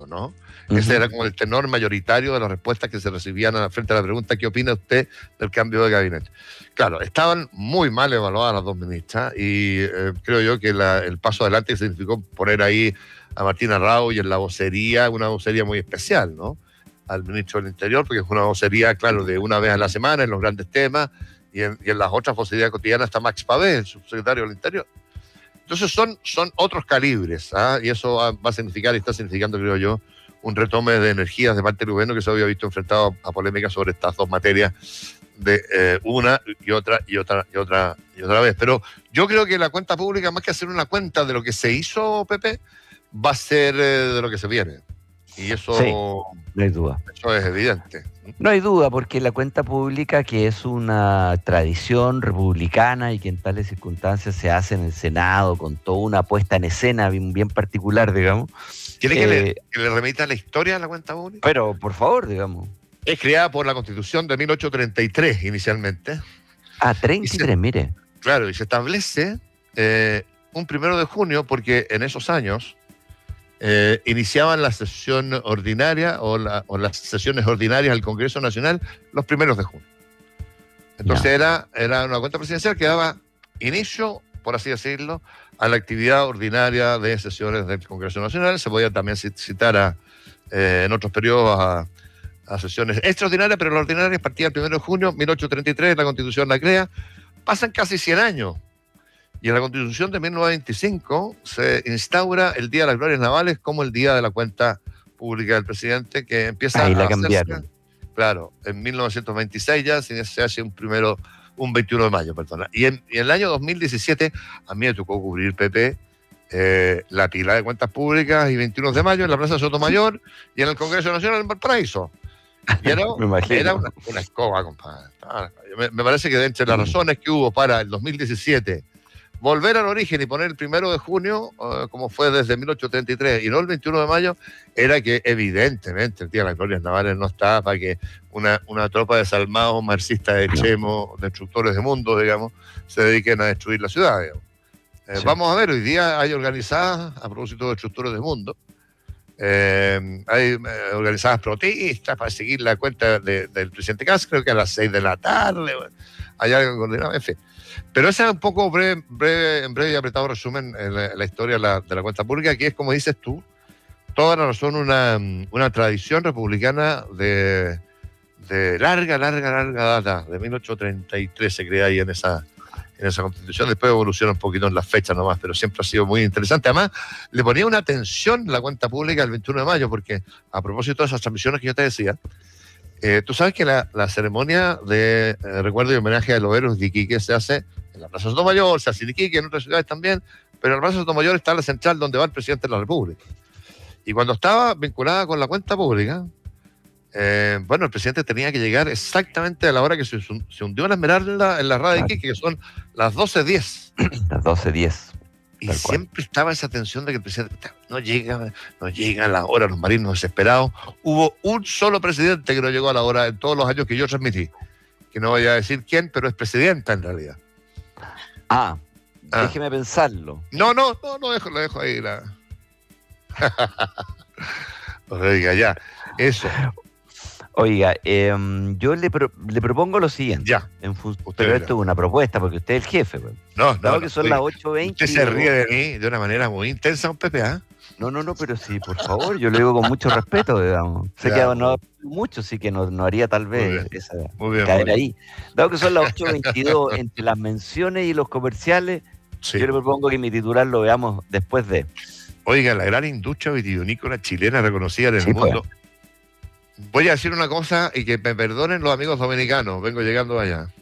¿no? Ese era como el tenor mayoritario de las respuestas que se recibían frente a la pregunta ¿qué opina usted del cambio de gabinete? Claro, estaban muy mal evaluadas las dos ministras y creo yo que el paso adelante significó poner ahí a Martina Rauch en la vocería, una vocería muy especial, ¿no? Al ministro del Interior, porque es una vocería, claro, de una vez a la semana en los grandes temas, y en las otras vocerías cotidianas está Max Pavé, el subsecretario del Interior. Entonces son otros calibres, ¿ah? Y eso va a significar, y está significando, creo yo, un retome de energías de parte del gobierno que se había visto enfrentado a polémicas sobre estas dos materias de una y otra vez. Pero yo creo que la cuenta pública, más que hacer una cuenta de lo que se hizo, Pepe, va a ser de lo que se viene. Y eso, sí, no hay duda. Eso es evidente. No hay duda, porque la cuenta pública, que es una tradición republicana y que en tales circunstancias se hace en el Senado con toda una puesta en escena bien particular, digamos. ¿Quiere que le remita la historia de la cuenta pública? Pero, por favor, digamos. Es creada por la Constitución de 1833 inicialmente. 33, mire. Claro, y se establece un 1 de junio porque en esos años iniciaban la sesión ordinaria o las sesiones ordinarias del Congreso Nacional los 1 de junio. Entonces era una cuenta presidencial que daba inicio, por así decirlo, a la actividad ordinaria de sesiones del Congreso Nacional. Se podía también citar en otros periodos a sesiones extraordinarias, pero la ordinaria partía el 1 de junio, 1833, la Constitución la crea. Pasan casi 100 años. Y en la Constitución de 1925 se instaura el Día de las Glorias Navales como el Día de la Cuenta Pública del Presidente, que empieza ahí la a cambiaron. hacerse, claro, en 1926 ya se hace un 21 de mayo, perdona. Y en el año 2017 a mí me tocó cubrir, Pepe, la pila de cuentas públicas y 21 de mayo en la Plaza Sotomayor y en el Congreso Nacional en Valparaíso. Y era una escoba, compadre. Me parece que de entre las razones que hubo para el 2017 volver al origen y poner el 1 de junio, como fue desde 1833, y no el 21 de mayo, era que evidentemente el Día de las Glorias Navales no estaba para que una tropa de salmados marxistas de Chemo, destructores de mundo, digamos, se dediquen a destruir la ciudad, digamos. Sí. Vamos a ver, hoy día hay organizadas, a propósito de destructores de mundo, hay organizadas protestas para seguir la cuenta del presidente Castro, creo que a las 6 de la tarde, hay algo coordinado, en fin. Pero ese es un poco en breve y apretado resumen la historia de la cuenta pública, que es, como dices tú, toda la razón una tradición republicana de larga data, de 1833 se crea ahí en esa Constitución. Después evoluciona un poquito en las fechas nomás, pero siempre ha sido muy interesante. Además, le ponía una atención la cuenta pública el 21 de mayo, porque a propósito de esas transmisiones que yo te decía, tú sabes que la ceremonia de recuerdo y homenaje a los héroes de Iquique se hace en la Plaza Sotomayor, se hace en Iquique, en otras ciudades también, pero en la Plaza Sotomayor está la central donde va el presidente de la República. Y cuando estaba vinculada con la cuenta pública, bueno, el presidente tenía que llegar exactamente a la hora que se hundió la Esmeralda en la rada de Iquique, que son las 12:10. Las 12:10. Y siempre estaba esa tensión de que el presidente no llega a la hora, los marinos desesperados. Hubo un solo presidente que no llegó a la hora en todos los años que yo transmití. Que no voy a decir quién, pero es presidenta en realidad. Déjeme pensarlo. No, lo dejo ahí. Oiga, ya, eso. Oiga, yo le propongo lo siguiente. Ya. Pero esto es una propuesta, porque usted es el jefe. Pues. No, que son las 8:20. Usted se ríe de mí de una manera muy intensa, un Pepe, ¿ah? No, pero sí, por favor, yo lo digo con mucho respeto, digamos. Sé que no mucho, sí que no haría tal vez caer ahí. Dado que son las 8:22, entre las menciones y los comerciales, yo le propongo que mi titular lo veamos después de... Oiga, la gran industria vitivinícola chilena reconocida en el mundo. Voy a decir una cosa y que me perdonen los amigos dominicanos, vengo llegando allá.